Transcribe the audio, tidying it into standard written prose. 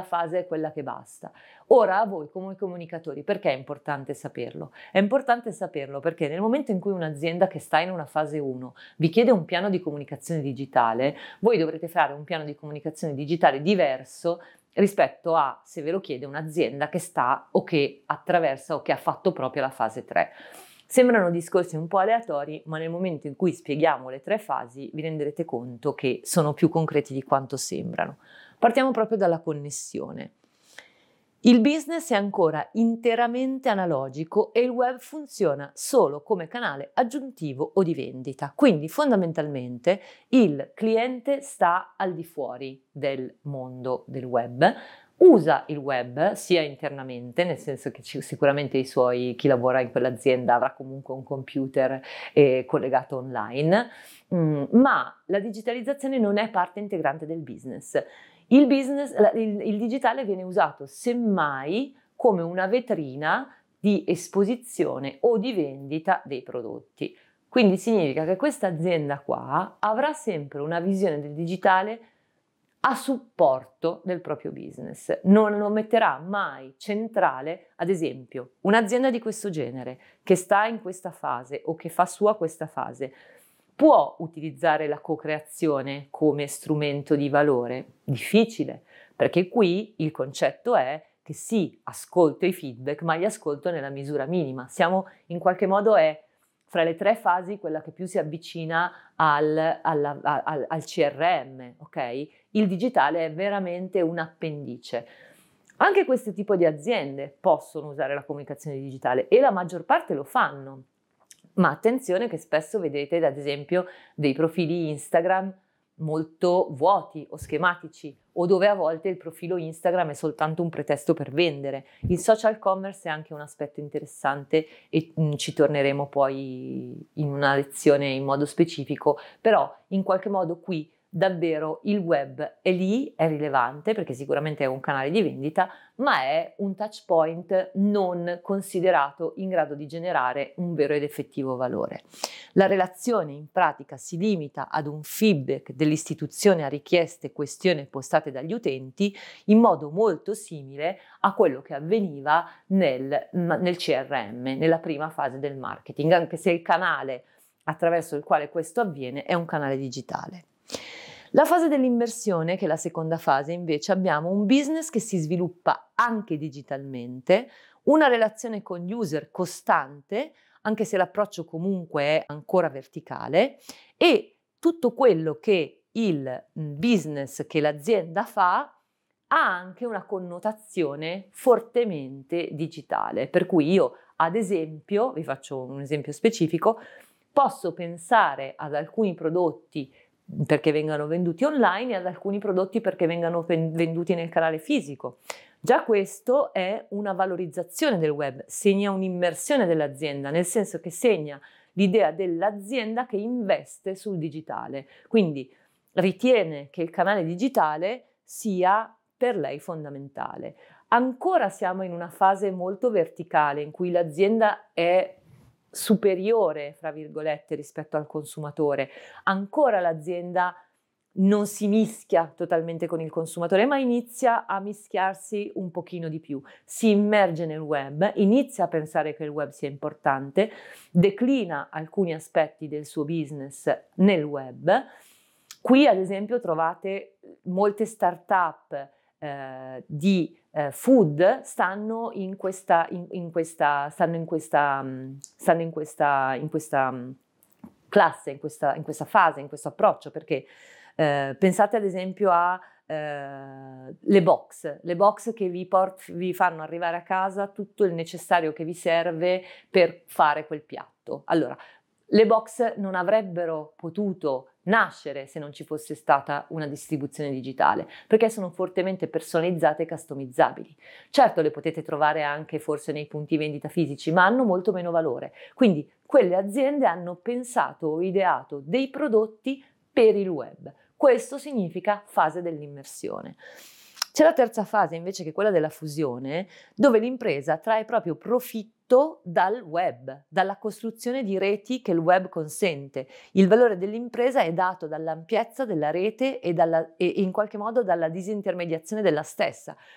fase è quella che basta. Ora a voi come comunicatori, perché è importante saperlo? È importante saperlo perché nel momento in cui un'azienda che sta in una fase 1 vi chiede un piano di comunicazione digitale, voi dovrete fare un piano di comunicazione digitale diverso rispetto a se ve lo chiede un'azienda che sta o che attraversa o che ha fatto proprio la fase 3. Sembrano discorsi un po' aleatori, ma nel momento in cui spieghiamo le 3 fasi vi renderete conto che sono più concreti di quanto sembrano. Partiamo proprio dalla connessione. Il business è ancora interamente analogico e il web funziona solo come canale aggiuntivo o di vendita. Quindi fondamentalmente il cliente sta al di fuori del mondo del web, usa il web sia internamente, nel senso che sicuramente chi lavora in quell'azienda avrà comunque un computer collegato online, ma la digitalizzazione non è parte integrante del business. Il digitale viene usato semmai come una vetrina di esposizione o di vendita dei prodotti. Quindi significa che questa azienda qua avrà sempre una visione del digitale a supporto del proprio business, non lo metterà mai centrale. Ad esempio, un'azienda di questo genere che sta in questa fase o che fa sua questa fase può utilizzare la co-creazione come strumento di valore? Difficile, perché qui il concetto è che sì, ascolto i feedback, ma li ascolto nella misura minima. Siamo in qualche modo è fra le 3 fasi quella che più si avvicina al CRM, ok? Il digitale è veramente un appendice. Anche questo tipo di aziende possono usare la comunicazione digitale e la maggior parte lo fanno. Ma attenzione che spesso vedete, ad esempio, dei profili Instagram molto vuoti o schematici, o dove a volte il profilo Instagram è soltanto un pretesto per vendere. Il social commerce è anche un aspetto interessante e ci torneremo poi in una lezione in modo specifico, però in qualche modo qui davvero il web è lì, è rilevante perché sicuramente è un canale di vendita, ma è un touch point non considerato in grado di generare un vero ed effettivo valore. La relazione in pratica si limita ad un feedback dell'istituzione a richieste e questioni postate dagli utenti in modo molto simile a quello che avveniva nel CRM, nella prima fase del marketing, anche se il canale attraverso il quale questo avviene è un canale digitale. La fase dell'immersione, che è la seconda fase, invece abbiamo un business che si sviluppa anche digitalmente, una relazione con gli user costante, anche se l'approccio comunque è ancora verticale, e tutto quello che il business che l'azienda fa ha anche una connotazione fortemente digitale. Per cui io, ad esempio, vi faccio un esempio specifico, posso pensare ad alcuni prodotti perché vengano venduti online e ad alcuni prodotti perché vengano venduti nel canale fisico. Già questo è una valorizzazione del web, segna un'immersione dell'azienda, nel senso che segna l'idea dell'azienda che investe sul digitale, quindi ritiene che il canale digitale sia per lei fondamentale. Ancora siamo in una fase molto verticale in cui l'azienda è superiore, fra virgolette, rispetto al consumatore. Ancora l'azienda non si mischia totalmente con il consumatore, ma inizia a mischiarsi un pochino di più. Si immerge nel web, inizia a pensare che il web sia importante, declina alcuni aspetti del suo business nel web. Qui, ad esempio, trovate molte start-up di food stanno in questa classe, in questa fase, in questo approccio, perché pensate ad esempio a le box che vi fanno arrivare a casa tutto il necessario che vi serve per fare quel piatto. Allora, le box non avrebbero potuto nascere se non ci fosse stata una distribuzione digitale, perché sono fortemente personalizzate e customizzabili. Certo, le potete trovare anche forse nei punti vendita fisici, ma hanno molto meno valore. Quindi quelle aziende hanno pensato o ideato dei prodotti per il web. Questo significa fase dell'immersione. C'è la terza fase invece, che è quella della fusione, dove l'impresa trae proprio profitto dal web, dalla costruzione di reti che il web consente. Il valore dell'impresa è dato dall'ampiezza della rete e in qualche modo dalla disintermediazione della stessa.